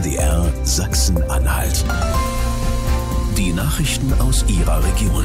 MDR Sachsen-Anhalt. Die Nachrichten aus Ihrer Region.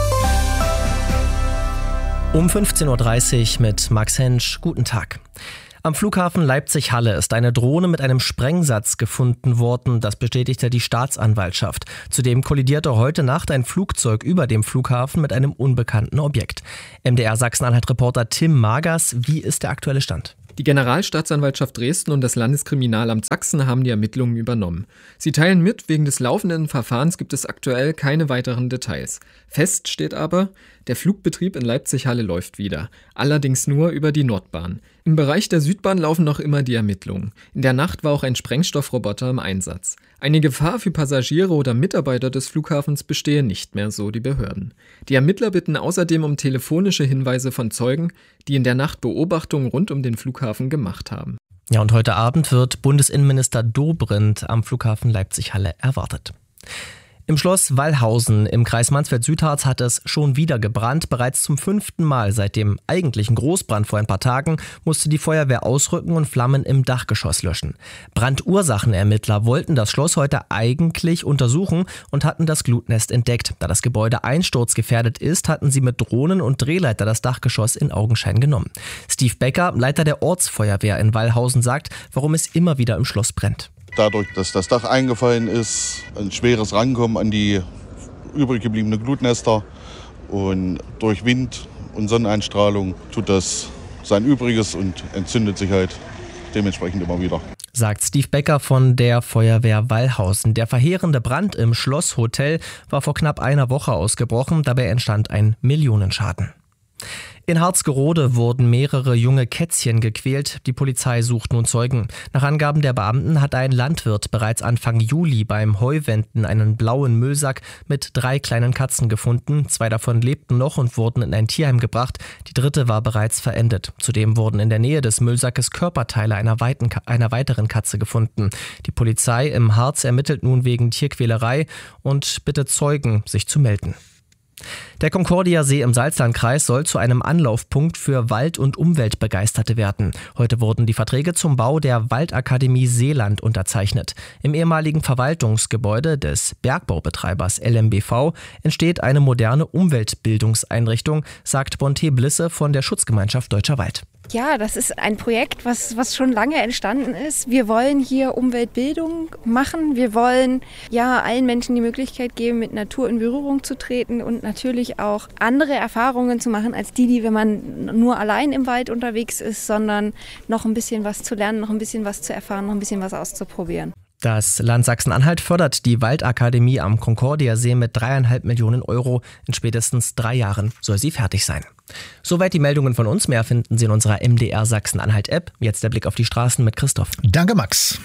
Um 15.30 Uhr mit Max Hensch. Guten Tag. Am Flughafen Leipzig-Halle ist eine Drohne mit einem Sprengsatz gefunden worden. Das bestätigte die Staatsanwaltschaft. Zudem kollidierte heute Nacht ein Flugzeug über dem Flughafen mit einem unbekannten Objekt. MDR Sachsen-Anhalt-Reporter Tim Magers, wie ist der aktuelle Stand? Die Generalstaatsanwaltschaft Dresden und das Landeskriminalamt Sachsen haben die Ermittlungen übernommen. Sie teilen mit, wegen des laufenden Verfahrens gibt es aktuell keine weiteren Details. Fest steht aber, der Flugbetrieb in Leipzig-Halle läuft wieder, allerdings nur über die Nordbahn. Im Bereich der Südbahn laufen noch immer die Ermittlungen. In der Nacht war auch ein Sprengstoffroboter im Einsatz. Eine Gefahr für Passagiere oder Mitarbeiter des Flughafens bestehe nicht mehr, so die Behörden. Die Ermittler bitten außerdem um telefonische Hinweise von Zeugen, die in der Nacht Beobachtungen rund um den Flughafen gemacht haben. Ja, und heute Abend wird Bundesinnenminister Dobrindt am Flughafen Leipzig-Halle erwartet. Im Schloss Wallhausen im Kreis Mansfeld-Südharz hat es schon wieder gebrannt. Bereits zum 5. Mal seit dem eigentlichen Großbrand vor ein paar Tagen musste die Feuerwehr ausrücken und Flammen im Dachgeschoss löschen. Brandursachenermittler wollten das Schloss heute eigentlich untersuchen und hatten das Glutnest entdeckt. Da das Gebäude einsturzgefährdet ist, hatten sie mit Drohnen und Drehleiter das Dachgeschoss in Augenschein genommen. Steve Becker, Leiter der Ortsfeuerwehr in Wallhausen, sagt, warum es immer wieder im Schloss brennt. Dadurch, dass das Dach eingefallen ist, ein schweres Rankommen an die übrig gebliebenen Glutnester und durch Wind und Sonneneinstrahlung tut das sein Übriges und entzündet sich halt dementsprechend immer wieder. Sagt Steve Becker von der Feuerwehr Wallhausen. Der verheerende Brand im Schlosshotel war vor knapp einer Woche ausgebrochen. Dabei entstand ein Millionenschaden. In Harzgerode wurden mehrere junge Kätzchen gequält. Die Polizei sucht nun Zeugen. Nach Angaben der Beamten hat ein Landwirt bereits Anfang Juli beim Heuwenden einen blauen Müllsack mit 3 kleinen Katzen gefunden. 2 davon lebten noch und wurden in ein Tierheim gebracht. Die 3. war bereits verendet. Zudem wurden in der Nähe des Müllsackes Körperteile einer weiteren Katze gefunden. Die Polizei im Harz ermittelt nun wegen Tierquälerei und bittet Zeugen, sich zu melden. Der Concordia-See im Salzlandkreis soll zu einem Anlaufpunkt für Wald- und Umweltbegeisterte werden. Heute wurden die Verträge zum Bau der Waldakademie Seeland unterzeichnet. Im ehemaligen Verwaltungsgebäude des Bergbaubetreibers LMBV entsteht eine moderne Umweltbildungseinrichtung, sagt Bonte Blisse von der Schutzgemeinschaft Deutscher Wald. Ja, das ist ein Projekt, was schon lange entstanden ist. Wir wollen hier Umweltbildung machen. Wir wollen allen Menschen die Möglichkeit geben, mit Natur in Berührung zu treten und natürlich auch andere Erfahrungen zu machen als die, wenn man nur allein im Wald unterwegs ist, sondern noch ein bisschen was zu lernen, noch ein bisschen was zu erfahren, noch ein bisschen was auszuprobieren. Das Land Sachsen-Anhalt fördert die Waldakademie am Concordia-See mit 3,5 Millionen Euro. In spätestens 3 Jahren soll sie fertig sein. Soweit die Meldungen von uns. Mehr finden Sie in unserer MDR Sachsen-Anhalt-App. Jetzt der Blick auf die Straßen mit Christoph. Danke, Max.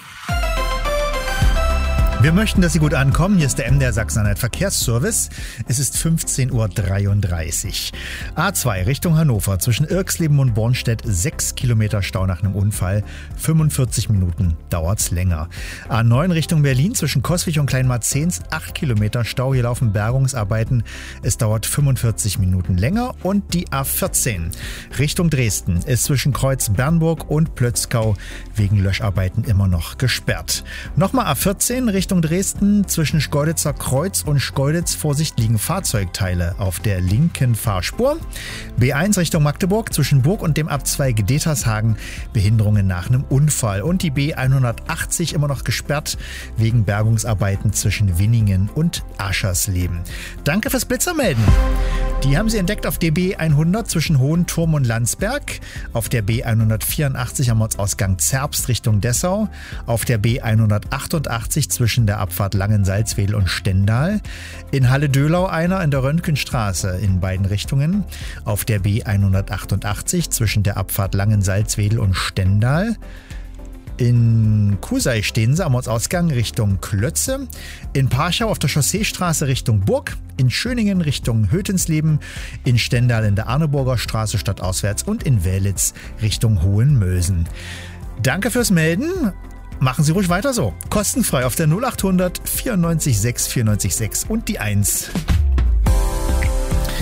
Wir möchten, dass Sie gut ankommen. Hier ist der MDR Sachsen-Anhalt Verkehrsservice. Es ist 15.33 Uhr. A2 Richtung Hannover zwischen Irxleben und Bornstedt 6 Kilometer Stau nach einem Unfall. 45 Minuten dauert's länger. A9 Richtung Berlin zwischen Coswig und Kleinmarzens 8 Kilometer Stau. Hier laufen Bergungsarbeiten. Es dauert 45 Minuten länger. Und die A14 Richtung Dresden ist zwischen Kreuz Bernburg und Plötzkau wegen Löscharbeiten immer noch gesperrt. Nochmal A14 Richtung Dresden zwischen Schkeuditzer Kreuz und Schkeuditz. Vorsicht, liegen Fahrzeugteile auf der linken Fahrspur. B1 Richtung Magdeburg zwischen Burg und dem Abzweig Detershagen. Behinderungen nach einem Unfall. Und die B180 immer noch gesperrt wegen Bergungsarbeiten zwischen Winningen und Aschersleben. Danke fürs Blitzermelden. Die haben Sie entdeckt auf der B100 zwischen Hohenturm und Landsberg, auf der B184 am Ortsausgang Zerbst Richtung Dessau, auf der B188 zwischen der Abfahrt Langensalzwedel und Stendal, in Halle-Döhlau einer in der Röntgenstraße in beiden Richtungen, auf der B188 zwischen der Abfahrt Langensalzwedel und Stendal, in Kusei stehen sie am Ortsausgang Richtung Klötze, in Parchau auf der Chausseestraße Richtung Burg, in Schöningen Richtung Hötensleben, in Stendal in der Arneburger Straße stadtauswärts und in Wählitz Richtung Hohenmösen. Danke fürs Melden. Machen Sie ruhig weiter so. Kostenfrei auf der 0800 94 6 94 6 und die 1.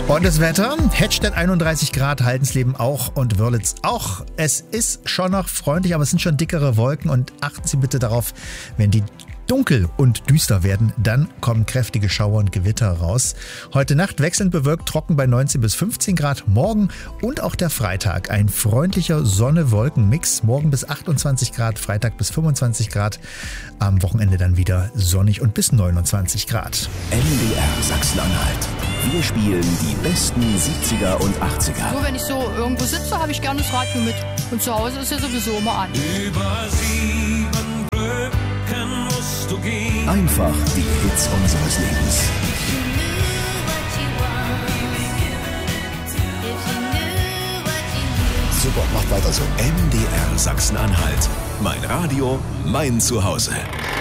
Und das Wetter? Hettstedt 31 Grad, Haldensleben auch und Wörlitz auch. Es ist schon noch freundlich, aber es sind schon dickere Wolken und achten Sie bitte darauf, wenn die dunkel und düster werden, dann kommen kräftige Schauer und Gewitter raus. Heute Nacht wechselnd bewölkt, trocken bei 19 bis 15 Grad. Morgen und auch der Freitag ein freundlicher Sonne-Wolken-Mix. Morgen bis 28 Grad, Freitag bis 25 Grad. Am Wochenende dann wieder sonnig und bis 29 Grad. MDR Sachsen-Anhalt. Wir spielen die besten 70er und 80er. Nur wenn ich so irgendwo sitze, habe ich gerne das Radio mit. Und zu Hause ist ja sowieso immer an. Über 7 Brücken musst du gehen. Einfach die Hits unseres Lebens. Super, macht weiter so. MDR Sachsen-Anhalt. Mein Radio, mein Zuhause.